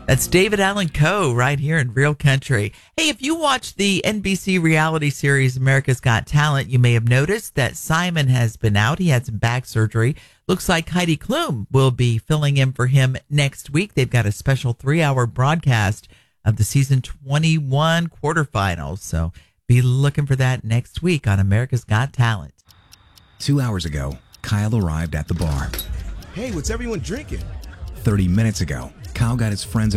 That's David Allen Coe right here in Real Country. Hey, if you watch the NBC reality series America's Got Talent, you may have noticed that Simon has been out. He had some back surgery. Looks like Heidi Klum will be filling in for him next week. They've got a special 3-hour broadcast of the season 21 quarterfinals. So be looking for that next week on America's Got Talent. 2 hours ago, Kyle arrived at the bar. Hey, what's everyone drinking? 30 minutes ago, Kyle got his friends